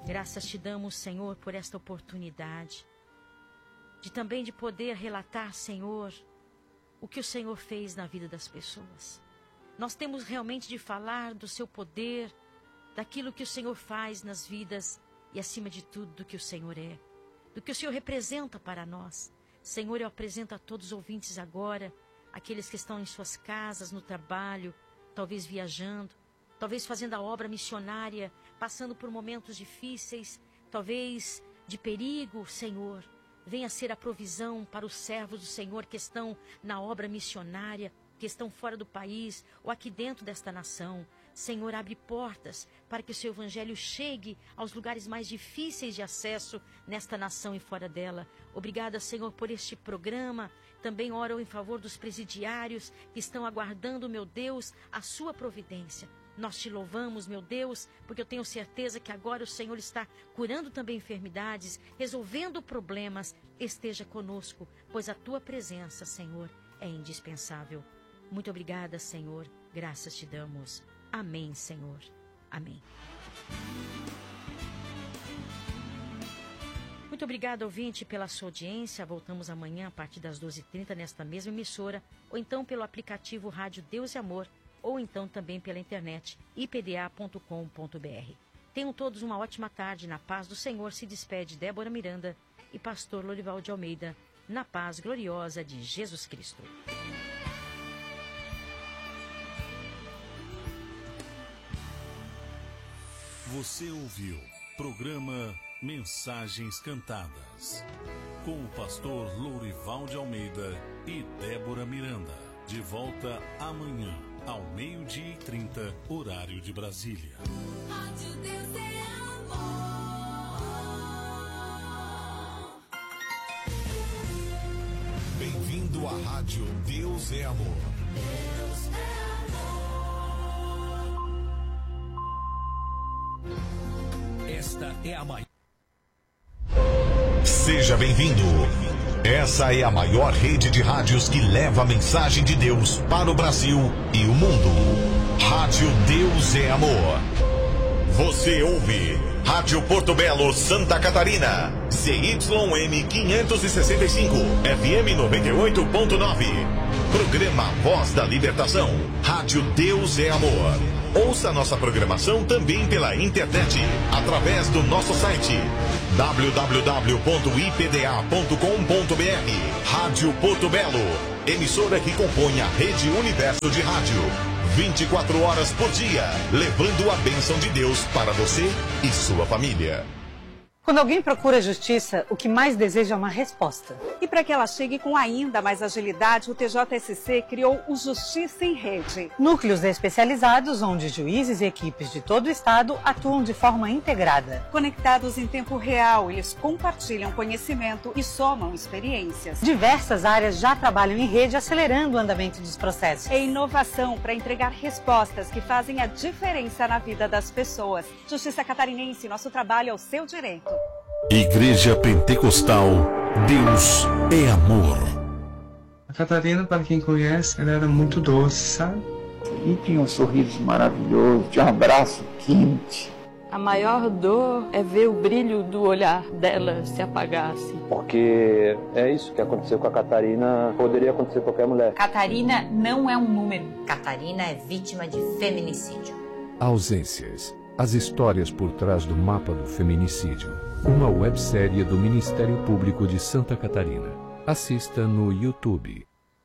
Graças te damos, Senhor, por esta oportunidade de poder relatar, Senhor, o que o Senhor fez na vida das pessoas. Nós temos realmente de falar do seu poder, daquilo que o Senhor faz nas vidas e, acima de tudo, do que o Senhor é, do que o Senhor representa para nós. Senhor, eu apresento a todos os ouvintes agora, aqueles que estão em suas casas, no trabalho, talvez viajando, talvez fazendo a obra missionária, passando por momentos difíceis, talvez de perigo, Senhor. Venha ser a provisão para os servos do Senhor que estão na obra missionária, que estão fora do país ou aqui dentro desta nação. Senhor, abre portas para que o seu evangelho chegue aos lugares mais difíceis de acesso nesta nação e fora dela. Obrigada, Senhor, por este programa. Também oro em favor dos presidiários que estão aguardando, meu Deus, a sua providência. Nós te louvamos, meu Deus, porque eu tenho certeza que agora o Senhor está curando também enfermidades, resolvendo problemas. Esteja conosco, pois a tua presença, Senhor, é indispensável. Muito obrigada, Senhor. Graças te damos. Amém, Senhor. Amém. Muito obrigada, ouvinte, pela sua audiência. Voltamos amanhã a partir das 12h30 nesta mesma emissora, ou então pelo aplicativo Rádio Deus e Amor, ou então também pela internet ipda.com.br. Tenham todos uma ótima tarde. Na paz do Senhor se despede Débora Miranda e pastor Lorival de Almeida, na paz gloriosa de Jesus Cristo. Você ouviu programa Mensagens Cantadas com o pastor Lorival de Almeida e Débora Miranda. De volta amanhã ao 12h30, horário de Brasília. Rádio Deus é amor. Bem-vindo à Rádio Deus é Amor. Deus é amor. Esta é a maior. Seja bem-vindo. Essa é a maior rede de rádios que leva a mensagem de Deus para o Brasil e o mundo. Rádio Deus é Amor. Você ouve Rádio Porto Belo, Santa Catarina. CYM 565, FM 98.9. Programa Voz da Libertação. Rádio Deus é Amor. Ouça nossa programação também pela internet, através do nosso site www.ipda.com.br. Rádio Porto Belo, emissora que compõe a Rede Universo de Rádio. 24 horas por dia, levando a bênção de Deus para você e sua família. Quando alguém procura justiça, o que mais deseja é uma resposta. E para que ela chegue com ainda mais agilidade, o TJSC criou o Justiça em Rede. Núcleos especializados onde juízes e equipes de todo o estado atuam de forma integrada. Conectados em tempo real, eles compartilham conhecimento e somam experiências. Diversas áreas já trabalham em rede, acelerando o andamento dos processos. É inovação para entregar respostas que fazem a diferença na vida das pessoas. Justiça Catarinense, nosso trabalho é o seu direito. Igreja Pentecostal, Deus é Amor. A Catarina, para quem conhece, ela era muito doce, sabe? E tinha um sorriso maravilhoso, tinha um abraço quente. A maior dor é ver o brilho do olhar dela se apagar, assim. Porque é isso que aconteceu com a Catarina, poderia acontecer com qualquer mulher. Catarina não é um número. Catarina é vítima de feminicídio. Ausências. As histórias por trás do mapa do feminicídio. Uma websérie do Ministério Público de Santa Catarina. Assista no YouTube.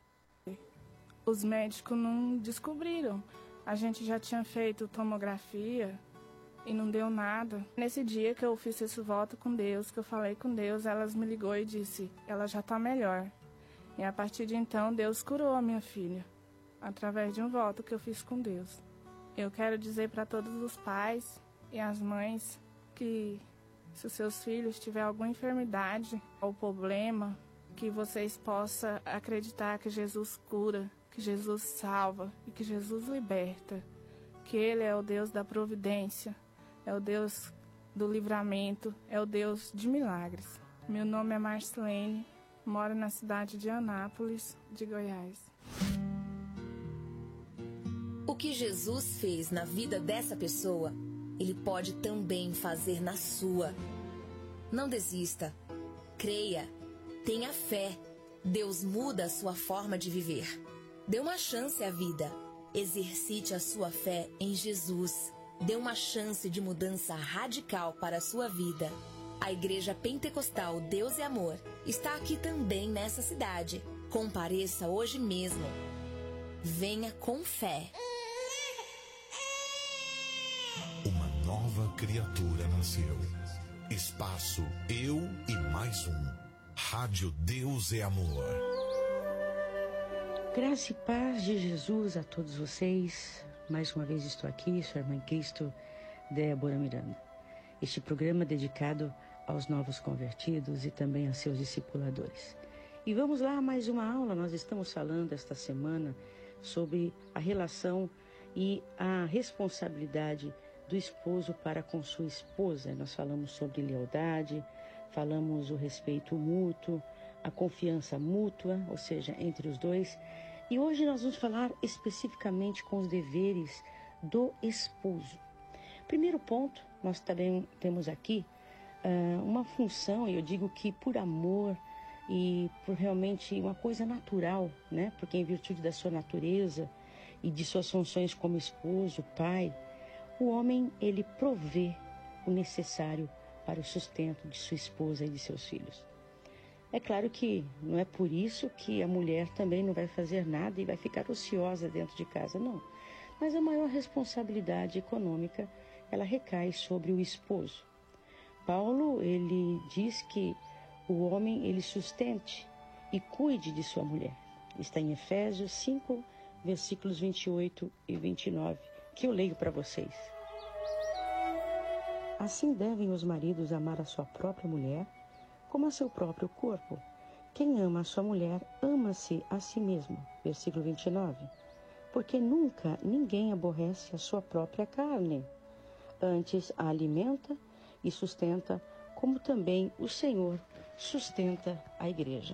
Os médicos não descobriram. A gente já tinha feito tomografia e não deu nada. Nesse dia que eu fiz esse voto com Deus, que eu falei com Deus, elas me ligou e disse, ela já está melhor. E a partir de então, Deus curou a minha filha, através de um voto que eu fiz com Deus. Eu quero dizer para todos os pais e as mães que se os seus filhos tiverem alguma enfermidade ou problema, que vocês possam acreditar que Jesus cura, que Jesus salva e que Jesus liberta, que Ele é o Deus da providência, é o Deus do livramento, é o Deus de milagres. Meu nome é Marcelene, moro na cidade de Anápolis, de Goiás. O que Jesus fez na vida dessa pessoa Ele pode também fazer na sua. Não desista. Creia. Tenha fé. Deus muda a sua forma de viver. Dê uma chance à vida. Exercite a sua fé em Jesus. Dê uma chance de mudança radical para a sua vida. A Igreja Pentecostal Deus e Amor está aqui também nessa cidade. Compareça hoje mesmo. Venha com fé. Uma nova criatura nasceu. Espaço Eu e Mais Um. Rádio Deus é Amor. Graça e paz de Jesus a todos vocês. Mais uma vez estou aqui, sua irmã em Cristo, Débora Miranda. Este programa é dedicado aos novos convertidos e também a seus discipuladores. E vamos lá, mais uma aula. Nós estamos falando esta semana sobre a relação e a responsabilidade do esposo para com sua esposa. Nós falamos sobre lealdade, falamos o respeito mútuo, a confiança mútua, ou seja, entre os dois. E hoje nós vamos falar especificamente com os deveres do esposo. Primeiro ponto, nós também temos aqui uma função, e eu digo que por amor e por realmente uma coisa natural, né? Porque em virtude da sua natureza e de suas funções como esposo, pai, o homem, ele provê o necessário para o sustento de sua esposa e de seus filhos. É claro que não é por isso que a mulher também não vai fazer nada e vai ficar ociosa dentro de casa, não. Mas a maior responsabilidade econômica, ela recai sobre o esposo. Paulo, ele diz que o homem, ele sustente e cuide de sua mulher. Está em Efésios 5, versículos 28 e 29, que eu leio para vocês. Assim devem os maridos amar a sua própria mulher, como a seu próprio corpo. Quem ama a sua mulher, ama-se a si mesmo. Versículo 29. Porque nunca ninguém aborrece a sua própria carne. Antes a alimenta e sustenta, como também o Senhor sustenta a igreja.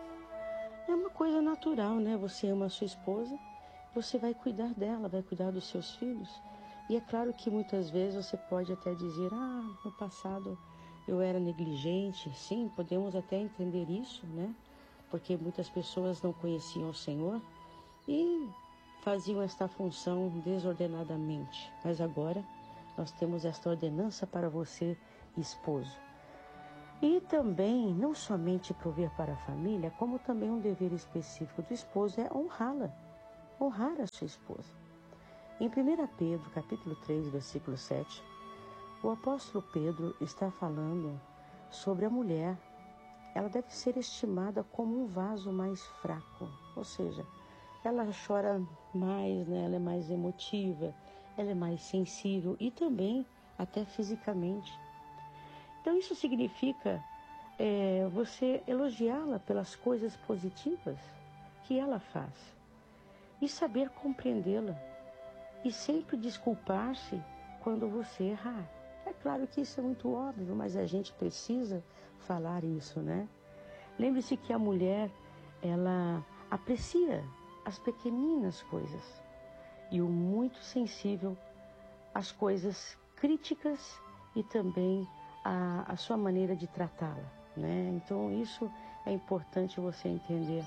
É uma coisa natural, né? Você ama a sua esposa, você vai cuidar dela, vai cuidar dos seus filhos. E é claro que muitas vezes você pode até dizer, no passado eu era negligente. Sim, podemos até entender isso, né? Porque muitas pessoas não conheciam o Senhor e faziam esta função desordenadamente. Mas agora nós temos esta ordenança para você, esposo. E também, não somente prover para a família, como também um dever específico do esposo é honrá-la, honrar a sua esposa. Em 1 Pedro, capítulo 3, versículo 7, o apóstolo Pedro está falando sobre a mulher. Ela deve ser estimada como um vaso mais fraco, ou seja, ela chora mais, né? Ela é mais emotiva, ela é mais sensível e também até fisicamente. Então isso significa você elogiá-la pelas coisas positivas que ela faz e saber compreendê-la e sempre desculpar-se quando você errar. É claro que isso é muito óbvio, mas a gente precisa falar isso, né? Lembre-se que a mulher, ela aprecia as pequeninas coisas e o muito sensível às coisas críticas e também a sua maneira de tratá-la, né? Então isso é importante você entender.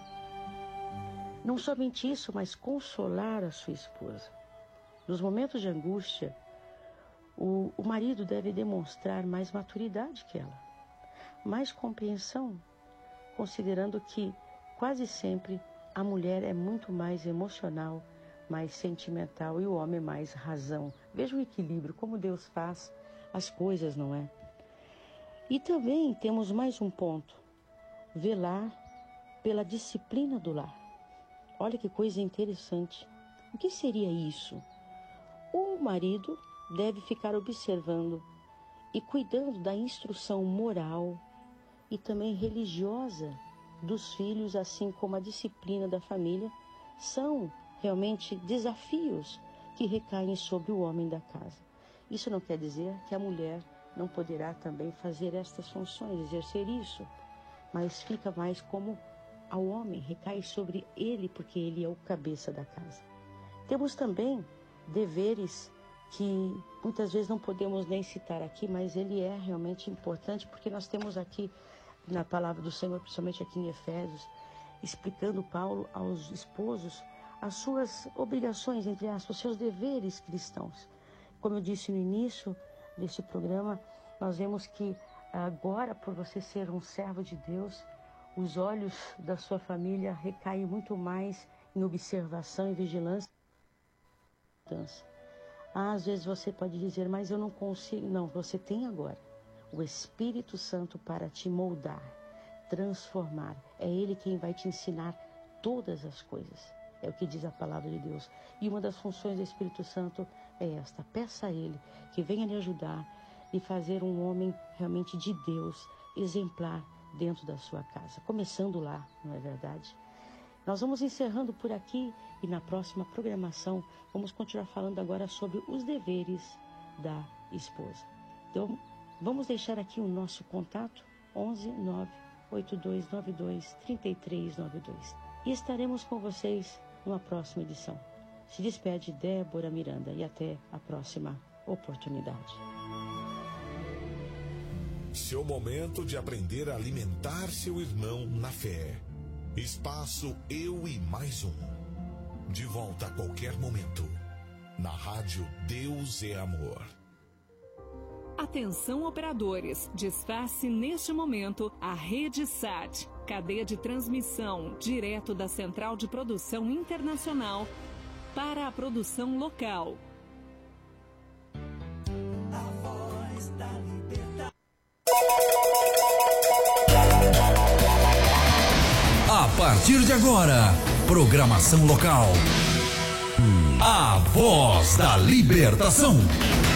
Não somente isso, mas consolar a sua esposa. Nos momentos de angústia, o marido deve demonstrar mais maturidade que ela, mais compreensão, considerando que quase sempre a mulher é muito mais emocional, mais sentimental e o homem mais razão. Veja o equilíbrio, como Deus faz as coisas, não é? E também temos mais um ponto, velar pela disciplina do lar. Olha que coisa interessante. O que seria isso? O marido deve ficar observando e cuidando da instrução moral e também religiosa dos filhos, assim como a disciplina da família, são realmente desafios que recaem sobre o homem da casa. Isso não quer dizer que a mulher não poderá também fazer estas funções, exercer isso, mas fica mais como ao homem, recai sobre ele, porque ele é o cabeça da casa. Temos também deveres que muitas vezes não podemos nem citar aqui, mas ele é realmente importante, porque nós temos aqui na palavra do Senhor, principalmente aqui em Efésios, explicando Paulo aos esposos as suas obrigações, entre aspas, os seus deveres cristãos. Como eu disse no início deste programa, nós vemos que agora, por você ser um servo de Deus, os olhos da sua família recaem muito mais em observação e vigilância. Às vezes você pode dizer, mas eu não consigo. Não, você tem agora o Espírito Santo para te moldar, transformar. É Ele quem vai te ensinar todas as coisas. É o que diz a palavra de Deus. E uma das funções do Espírito Santo é esta. Peça a Ele que venha lhe ajudar e fazer um homem realmente de Deus, exemplar dentro da sua casa. Começando lá, não é verdade? Nós vamos encerrando por aqui e na próxima programação vamos continuar falando agora sobre os deveres da esposa. Então, vamos deixar aqui o nosso contato, 11 98292 3392. E estaremos com vocês numa próxima edição. Se despede Débora Miranda e até a próxima oportunidade. Seu momento de aprender a alimentar seu irmão na fé. Espaço Eu e Mais Um. De volta a qualquer momento. Na rádio Deus é Amor. Atenção operadores, desface neste momento a Rede SAT, cadeia de transmissão direto da Central de Produção Internacional para a produção local. A voz da liberdade. A partir de agora, programação local. A Voz da Libertação.